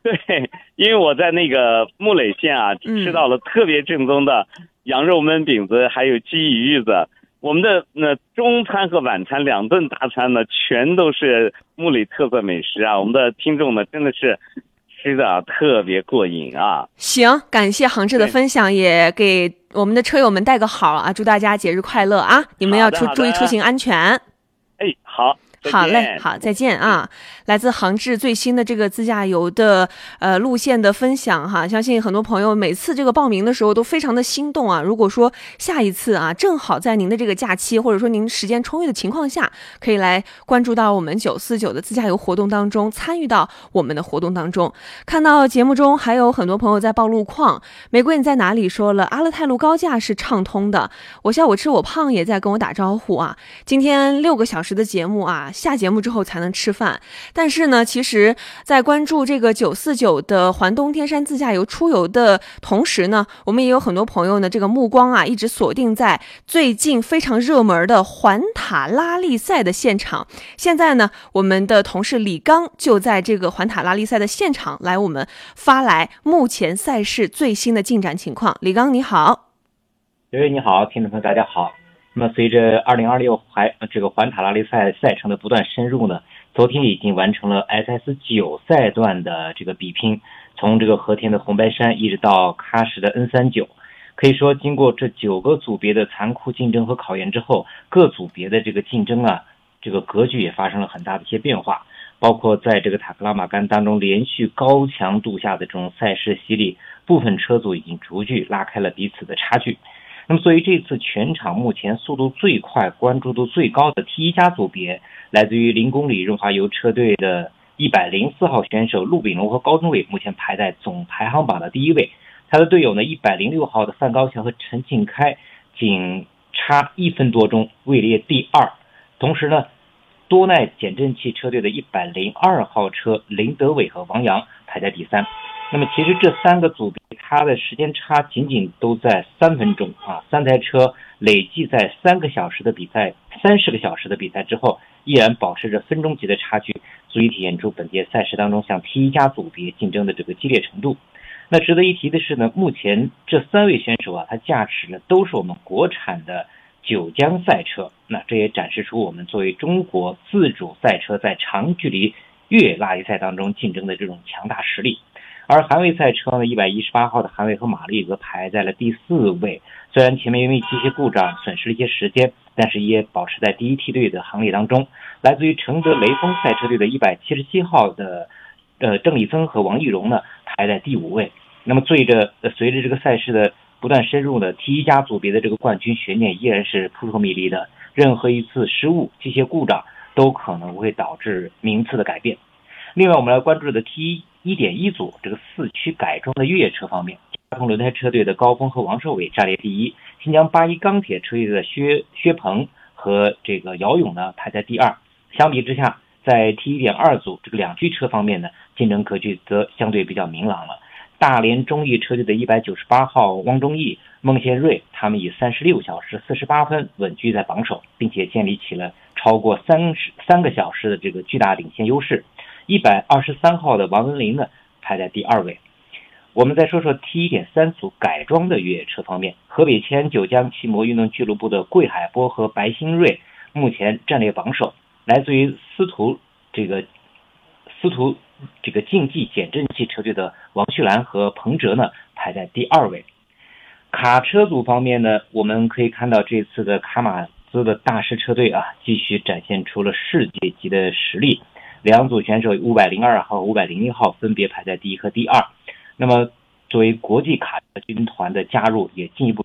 对，因为我在那个木垒县啊，吃到了特别正宗的羊肉焖饼子，还有鸡羽玉子。我们的中餐和晚餐2顿大餐呢，全都是木垒特色美食啊。我们的听众呢，真的是吃的特别过瘾啊。 行，感谢杭志的分享，也给我们的车友们带个好啊，祝大家节日快乐啊！你们要注意出行安全。 哎，好。 好嘞，好，再见啊！来自杭志最新的这个自驾游的路线的分享哈，相信很多朋友每次这个报名的时候都非常的心动啊。如果说下一次啊，正好在您的这个假期或者说您时间充裕的情况下，可以来关注到我们949的自驾游活动当中，参与到我们的活动当中。看到节目中还有很多朋友在报路况，玫瑰你在哪里说了，阿勒泰路高架是畅通的。我笑我吃我胖也在跟我打招呼啊。今天6个小时的节目啊。下节目之后才能吃饭，但是呢，其实在关注这个949的环东天山自驾游出游的同时呢，我们也有很多朋友呢，这个目光啊一直锁定在最近非常热门的环塔拉力赛的现场。现在呢，我们的同事李刚就在这个环塔拉力赛的现场来我们发来目前赛事最新的进展情况。李刚你好。 刘月你好，听众朋友大家好。那么随着2026环塔拉力赛赛程的不断深入呢，昨天已经完成了 SS9 赛段的这个比拼，从这个和田的红白山一直到喀什的 N39， 可以说经过这9个组别的残酷竞争和考验之后，各组别的这个竞争啊，这个格局也发生了很大的一些变化，包括在这个塔克拉玛干当中连续高强度下的这种赛事洗礼，部分车组已经逐渐拉开了彼此的差距。那么所以这次全场目前速度最快、关注度最高的 T1 加组别，来自于0公里润滑油车队的104号选手陆炳龙和高中伟，目前排在总排行榜的第1位。他的队友呢106号的范高桥和陈庆开仅差1分多钟位列第2。同时呢，多耐减震器车队的102号车林德伟和王阳排在第3。那么其实这3个组别它的时间差仅仅都在3分钟啊，3台车累计在30个小时的比赛之后，依然保持着分钟级的差距，足以体现出本届赛事当中像 T1 加组别竞争的这个激烈程度。那值得一提的是呢，目前这3位选手啊，他驾驶的都是我们国产的九江赛车，那这也展示出我们作为中国自主赛车在长距离越野拉力赛当中竞争的这种强大实力。而韩卫赛车呢，118号的韩卫和马力则排在了第4位。虽然前面因为机械故障损失了一些时间，但是也保持在第一梯队的行列当中。来自于承德雷锋赛车队的177号的郑立峰和王玉荣呢，排在第5位。那么随着这个赛事的不断深入呢， T1 加组别的这个冠军悬念依然是扑朔迷离的，任何一次失误、机械故障都可能会导致名次的改变。另外我们来关注的 T1.1 组这个4驱改装的越野车方面，大同轮胎车队的高峰和王寿伟暂列第1，新疆81钢铁车队的薛鹏和这个姚勇呢排在第2。相比之下，在 T1.2 组这个2驱车方面呢，竞争格局则相对比较明朗了。大连中义车队的198号汪忠义、孟宪瑞，他们以36小时48分稳居在榜首，并且建立起了超过3个小时的这个巨大领先优势。123号的王文林呢排在第2位。我们再说说 T1.3 组改装的越野车方面，河北前九江骑摩运动俱乐部的桂海波和白新瑞目前暂列榜首。来自于司徒竞技减震器车队的王旭兰和彭哲呢排在第2位。卡车组方面呢，我们可以看到这次的卡马兹的大师车队啊，继续展现出了世界级的实力。2组选手502号和501号分别排在第1和第2。那么作为国际卡车军团的加入，也进一步